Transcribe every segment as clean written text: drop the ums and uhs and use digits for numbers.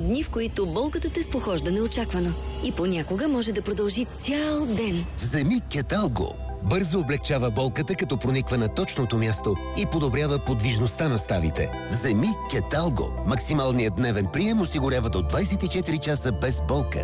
дни, в които болката те спохожда неочаквано. И понякога може да продължи цял ден. Вземи Кеталго. Бързо облегчава болката, като прониква на точното място и подобрява подвижността на ставите. Вземи Кеталго. Максималният дневен прием осигурява до 24 часа без болка.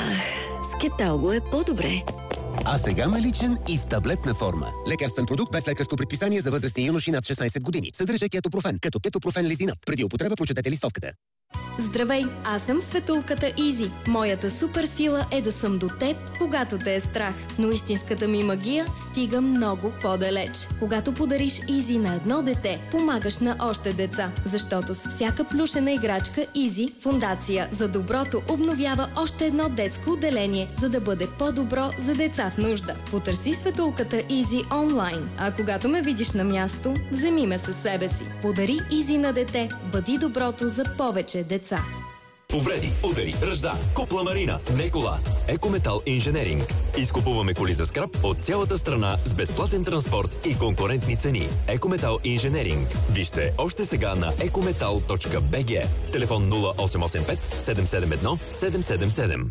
С Кеталго е по-добре. А сега наличен и в таблетна форма. Лекарствен продукт без лекарско предписание за възрастни юноши над 16 години. Съдържа кетопрофен, като кетопрофен лизинат. Преди употреба прочетете листовката. Здравей, аз съм Светулката Изи. Моята супер сила е да съм до теб, когато те е страх. Но истинската ми магия стига много по-далеч. Когато подариш Изи на едно дете, помагаш на още деца. Защото с всяка плюшена играчка Изи, Фондация за доброто обновява още едно детско отделение, за да бъде по-добро за деца в нужда. Потърси Светулката Изи онлайн. А когато ме видиш на място, вземи ме със себе си. Подари Изи на дете. Бъди доброто за повече деца. Повреди, удари, ръжда, купла марина, не кола. Екометал инженеринг. Изкупуваме коли за скрап от цялата страна с безплатен транспорт и конкурентни цени. Екометал инженеринг. Вижте още сега на ecometal.bg. Телефон 0885 771 777.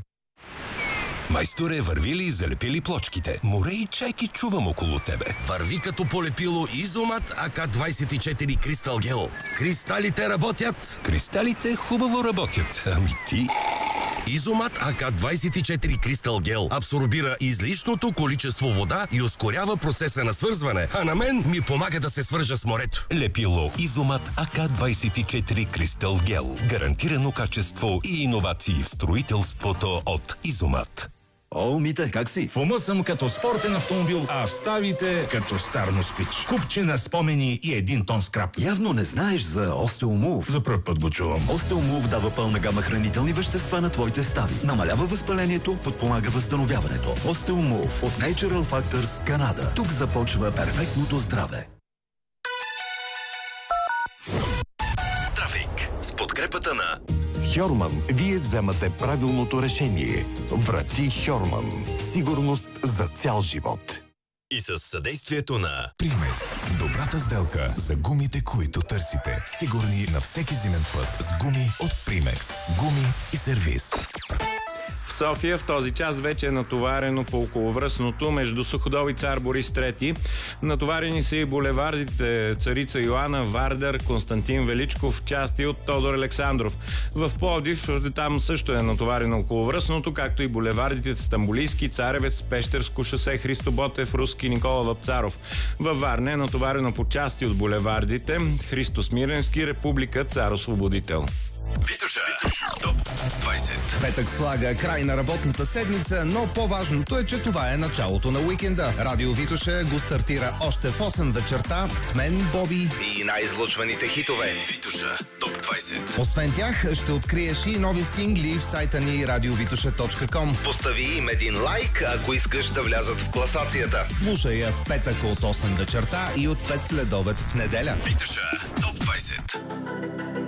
Майсторе, върви ли и залепи ли плочките? Море и чайки чувам около тебе. Върви като полепило Изомат АК-24 Кристал Гел. Кристалите работят. Кристалите хубаво работят. Ами ти... Изомат АК-24 Кристал Гел абсорбира излишното количество вода и ускорява процеса на свързване, а на мен ми помага да се свържа с морето. Лепило Изомат АК-24 Кристал Гел. Гарантирано качество и иновации в строителството от Изомат. О, Мите, как си? В ума съм като спортен автомобил, а в ставите като стар москвич. Купче на спомени и 1 тон скрап. Явно не знаеш за Остеомув. За пръв път го чувам. Остеомув дава пълна гама хранителни вещества на твоите стави. Намалява възпалението, подпомага възстановяването. Остеомув от Natural Factors, Канада. Тук започва перфектното здраве. Трафик с подкрепата на С Хьорман вие вземате правилното решение. Врати Хьорман. Сигурност за цял живот. и с съдействието на Примекс. Добрата сделка за гумите, които търсите. Сигурни на всеки зимен път с гуми от Примекс. Гуми и сервиз. В София в този час вече е натоварено по околовръстното между Суходол и Цар Борис III. Натоварени са и булевардите Царица Йоана, Вардар, Константин Величков, части от Тодор Александров. В Пловдив там също е натоварено околовръстното, както и булевардите Стамбулийски, Царевец, Пещерско шосе, Христо Ботев, Руски, Никола Вапцаров. Във Варна е натоварено по части от булевардите Христо Смиренски, Република, Цар Освободител. Витоша. Топ 20. Петък слага край на работната седмица, но по-важното е, че това е началото на уикенда. Радио Витоша го стартира още в 8 вечерта с мен, Боби и най-излъчваните хитове. Витоша. Топ 20. Освен тях, ще откриеш и нови сингли в сайта ни radiovitosha.com. Постави им един лайк, ако искаш да влязат в класацията. Слушай я в петък от 8 вечерта и от 5 следобед в неделя. Витоша. Топ 20.